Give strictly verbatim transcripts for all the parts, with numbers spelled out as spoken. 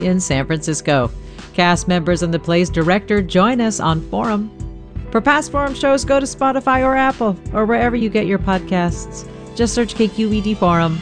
in San Francisco. Cast members and the play's director join us on Forum. For past Forum shows, go to Spotify or Apple or wherever you get your podcasts. Just search K Q E D Forum.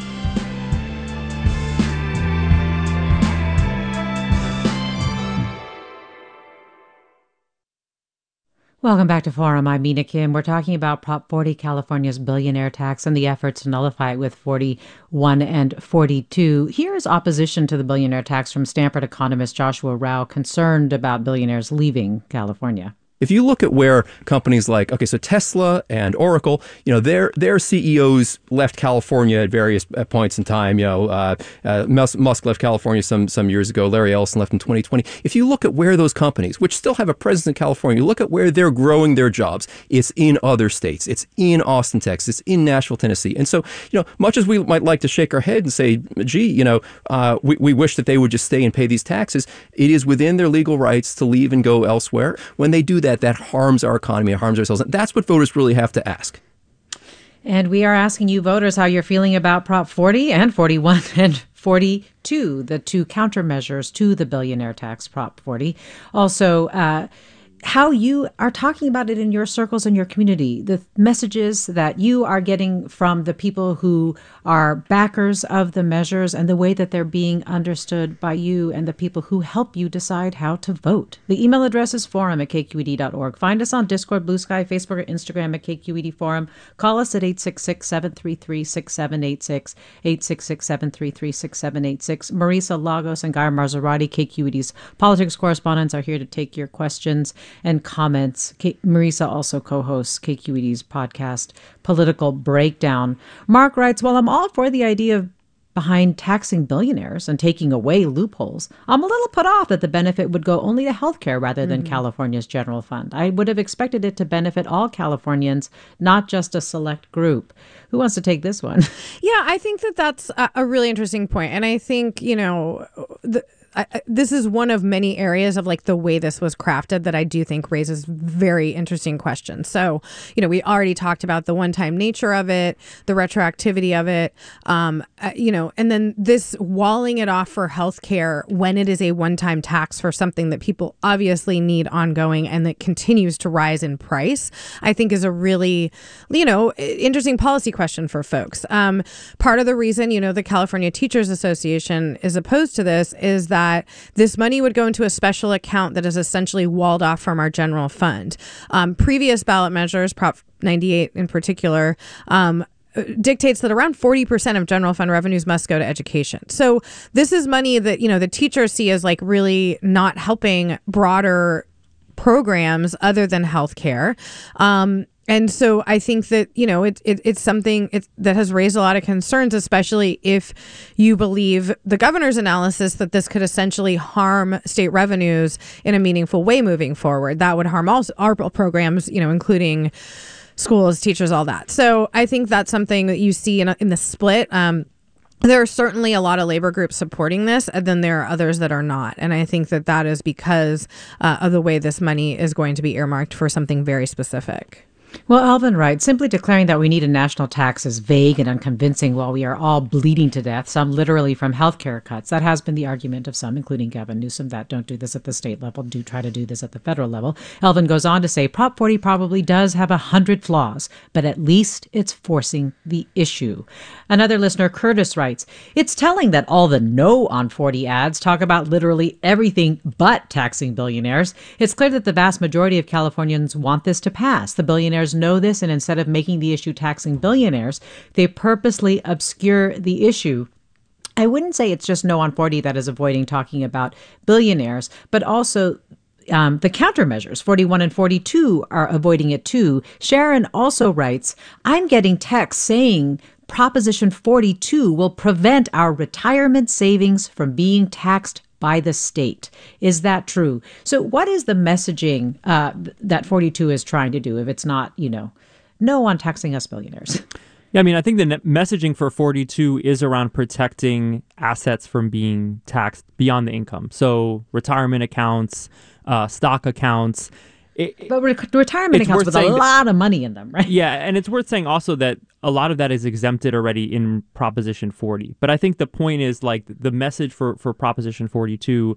Welcome back to Forum. I'm Mina Kim. We're talking about Prop forty, California's billionaire tax, and the efforts to nullify it with forty-one and forty-two. Here's opposition to the billionaire tax from Stanford economist Joshua Rao, concerned about billionaires leaving California. If you look at where companies like, okay, so Tesla and Oracle, you know, their their C E Os left California at various points in time. You know, uh, uh, Musk, Musk left California some some years ago. Larry Ellison left in twenty twenty. If you look at where those companies, which still have a presence in California, you look at where they're growing their jobs, it's in other states. It's in Austin, Texas. It's in Nashville, Tennessee. And so, you know, much as we might like to shake our head and say, gee, you know, uh, we, we wish that they would just stay and pay these taxes, it is within their legal rights to leave and go elsewhere. When they do that, that harms our economy, it harms ourselves. And that's what voters really have to ask. And we are asking you voters how you're feeling about Prop forty and forty-one and forty-two, the two countermeasures to the billionaire tax, Prop forty. Also, uh, how you are talking about it in your circles and your community, the messages that you are getting from the people who are backers of the measures and the way that they're being understood by you and the people who help you decide how to vote. The email address is forum at k q e d dot org. Find us on Discord, Blue Sky, Facebook, or Instagram at K Q E D Forum. Call us at eight six six, seven three three, six seven eight six, eight six six, seven three three, six seven eight six. Marisa Lagos and Guy Marzorati, K Q E D's politics correspondents, are here to take your questions and comments. K- Marisa also co-hosts K Q E D's podcast, Political Breakdown. Mark writes, well, I'm all for the idea of behind taxing billionaires and taking away loopholes. I'm a little put off that the benefit would go only to healthcare rather than mm-hmm. California's general fund. I would have expected it to benefit all Californians, not just a select group. Who wants to take this one? Yeah, I think that that's a, a really interesting point. And I think, you know, the I, this is one of many areas of like the way this was crafted that I do think raises very interesting questions. So, you know, we already talked about the one-time nature of it, the retroactivity of it, um, uh, you know, and then this walling it off for healthcare when it is a one-time tax for something that people obviously need ongoing and that continues to rise in price, I think is a really, you know, interesting policy question for folks. Um, part of the reason, you know, the California Teachers Association is opposed to this is that that this money would go into a special account that is essentially walled off from our general fund. Um, previous ballot measures, Prop ninety-eight in particular, um, dictates that around forty percent of general fund revenues must go to education. So this is money that, you know, the teachers see as like really not helping broader programs other than healthcare. Um, And so I think that, you know, it, it, it's something it's, that has raised a lot of concerns, especially if you believe the governor's analysis that this could essentially harm state revenues in a meaningful way moving forward. That would harm all our programs, you know, including schools, teachers, all that. So I think that's something that you see in, in the split. Um, There are certainly a lot of labor groups supporting this, and then there are others that are not. And I think that that is because uh, of the way this money is going to be earmarked for something very specific. Well, Alvin writes, simply declaring that we need a national tax is vague and unconvincing while we are all bleeding to death, some literally from healthcare cuts. That has been the argument of some, including Gavin Newsom, that don't do this at the state level, do try to do this at the federal level. Alvin goes on to say, Prop forty probably does have a hundred flaws, but at least it's forcing the issue. Another listener, Curtis, writes, it's telling that all the no on forty ads talk about literally everything but taxing billionaires. It's clear that the vast majority of Californians want this to pass. The billionaires know this, and instead of making the issue taxing billionaires, they purposely obscure the issue. I wouldn't say it's just no on forty that is avoiding talking about billionaires, but also um, the countermeasures, forty-one and forty-two, are avoiding it too. Sharon also writes, I'm getting texts saying Proposition forty-two will prevent our retirement savings from being taxed by the state. Is that true? So what is the messaging uh, that forty-two is trying to do if it's not, you know, no on taxing us billionaires? Yeah, I mean, I think the messaging for forty-two is around protecting assets from being taxed beyond the income. So retirement accounts, uh, stock accounts. It, But re- retirement It's accounts worth with a saying that- lot of money in them, right? yeah, and it's worth saying also that a lot of that is exempted already in Proposition forty. But I think the point is like the message for, for Proposition forty-two